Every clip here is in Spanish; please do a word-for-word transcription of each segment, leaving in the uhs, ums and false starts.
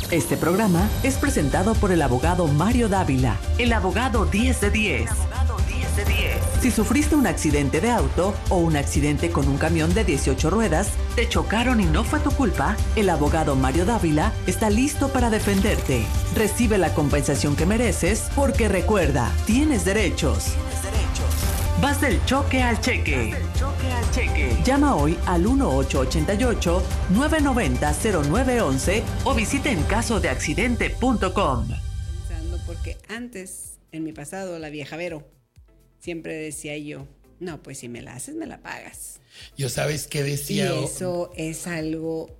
Este programa es presentado por el abogado Mario Dávila, el abogado diez de diez. Si sufriste un accidente de auto o un accidente con un camión de dieciocho ruedas, te chocaron y no fue tu culpa, el abogado Mario Dávila está listo para defenderte. Recibe la compensación que mereces porque recuerda, tienes derechos. Vas del choque al cheque. Llama hoy al uno ocho ocho ocho, nueve nueve cero, cero nueve uno uno o visita en caso de accidente punto com. Pensando porque antes, en mi pasado, la vieja Vero, siempre decía yo, no, pues si me la haces, me la pagas. Yo, ¿sabes qué decía? Y eso es algo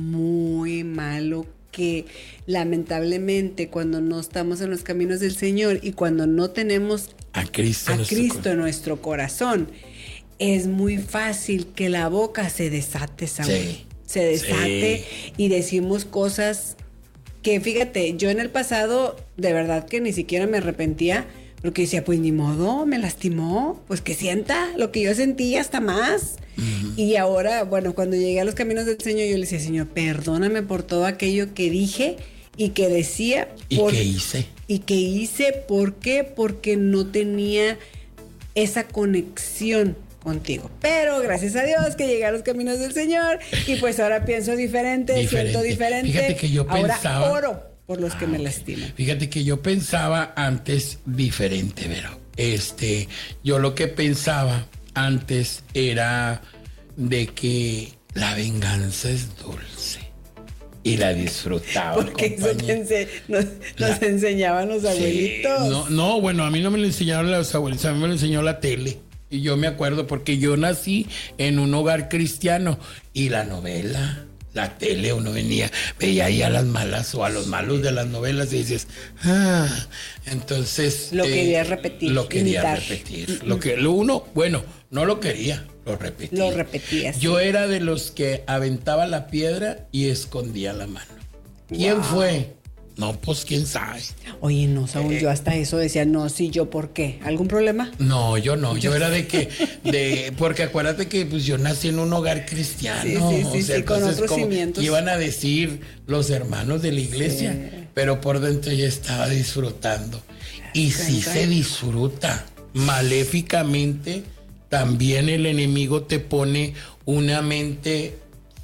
muy malo que lamentablemente cuando no estamos en los caminos del Señor y cuando no tenemos a Cristo, a nuestro Cristo en nuestro corazón, es muy fácil que la boca se desate, Saúl. Sí, se desate sí. Y decimos cosas que, fíjate, yo en el pasado de verdad que ni siquiera me arrepentía, porque decía, pues ni modo, me lastimó, pues que sienta lo que yo sentí hasta más. Uh-huh. Y ahora, bueno, cuando llegué a los caminos del Señor, yo le decía, Señor, perdóname por todo aquello que dije y que decía. ¿Y por, qué hice? Y que hice, ¿por qué? Porque no tenía esa conexión contigo. Pero gracias a Dios que llegué a los caminos del Señor y pues ahora pienso diferente, diferente. siento diferente. Fíjate que yo ahora pensaba... oro por los que ah, me lastiman. Fíjate que yo pensaba antes diferente, Vero. Este, yo lo que pensaba antes era de que la venganza es dulce y la disfrutaba. Porque eso te ense- nos, la, nos enseñaban los abuelitos. Sí, no, no, bueno, a mí no me lo enseñaron los abuelitos, a mí me lo enseñó la tele. Y yo me acuerdo porque yo nací en un hogar cristiano y la novela, la tele, uno venía, veía ahí a las malas o a los malos de las novelas y dices, ah, entonces... Lo eh, quería repetir. Lo quería imitar. repetir. Mm-mm. Lo que lo uno, bueno, no lo quería, lo repetía. Lo repetía. Sí. Yo era de los que aventaba la piedra y escondía la mano. ¿Quién wow. fue? No, pues quién sabe. Oye, no, Saúl, eh, yo hasta eso decía, no, sí, yo, ¿por qué? ¿Algún problema? No, yo no, yo era de que, de, porque acuérdate que pues yo nací en un hogar cristiano. Sí, sí, sí, o sea, sí, con otros como cimientos. Iban a decir los hermanos de la iglesia, sí. Pero por dentro ya estaba disfrutando. Y si se disfruta maléficamente, también el enemigo te pone una mente...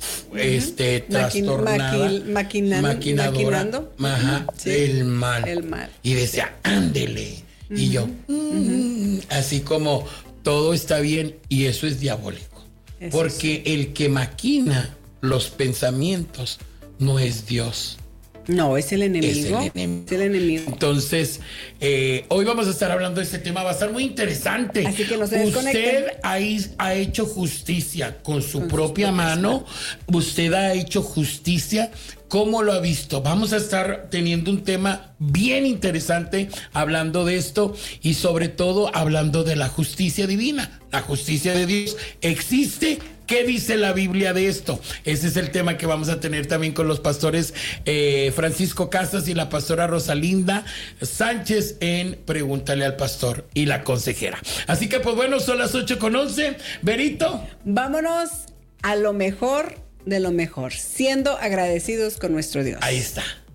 este uh-huh. trastornada, Maquil, maquinan, maquinadora, maquinando ajá, sí. el mal, el mal. Y decía, ándele, uh-huh. Y yo, mm, uh-huh. así como todo está bien y eso es diabólico, eso porque es. El que maquina los pensamientos no es Dios. No, es el enemigo. Es el enemigo. Es el enemigo. Entonces, eh, hoy vamos a estar hablando de este tema. Va a estar muy interesante. Así que no se Usted ha, ha hecho justicia con su con propia mano. Manos. Usted ha hecho justicia. ¿Cómo lo ha visto? Vamos a estar teniendo un tema bien interesante hablando de esto y sobre todo hablando de la justicia divina. La justicia de Dios existe. ¿Qué dice la Biblia de esto? Ese es el tema que vamos a tener también con los pastores eh, Francisco Casas y la pastora Rosalinda Sánchez en Pregúntale al Pastor y la consejera. Así que pues bueno, son las ocho con once. Verito. Vámonos a lo mejor de lo mejor, siendo agradecidos con nuestro Dios. Ahí está.